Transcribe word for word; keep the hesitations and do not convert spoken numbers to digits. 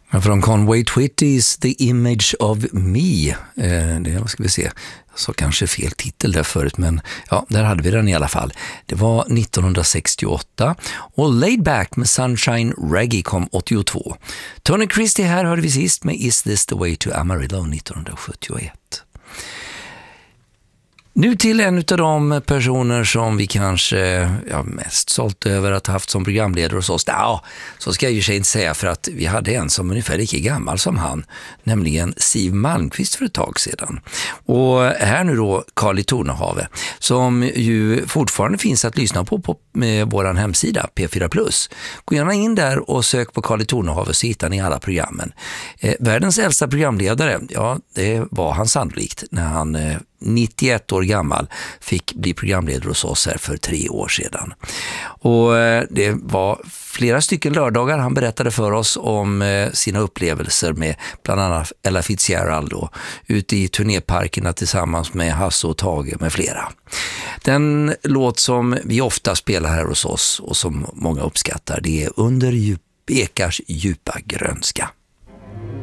Från Conway Twitty's The Image of Me. Eh, det, vad ska vi se? Jag sa kanske fel titel där förut, men ja, där hade vi den i alla fall. Det var nittonhundrasextioåtta och Laid Back med Sunshine Reggae kom åttiotvå. Tony Christie här hörde vi sist med Is This The Way To Amarillo nittonhundrasjuttioett. Nu till en av de personer som vi kanske ja, mest sålt över att ha haft som programledare hos oss. Ja, så ska jag ju sig inte säga, för att vi hade en som ungefär lika gammal som han, nämligen Siw Malmkvist för ett tag sedan. Och här nu då Carl Tornehave, som ju fortfarande finns att lyssna på på med vår hemsida P fyra plus. Gå gärna in där och sök på Carl Tornehave så hittar ni alla programmen. Eh, världens äldsta programledare, ja det var han sannolikt när han eh, nittioett år gammal fick bli programledare hos oss här för tre år sedan. Och det var flera stycken lördagar han berättade för oss om sina upplevelser med bland annat Ella Fitzgerald och ute i turnéparkerna tillsammans med Hasse och Tage med flera. Den låt som vi ofta spelar här hos oss och som många uppskattar, det är Under djup, Ekars djupa grönska.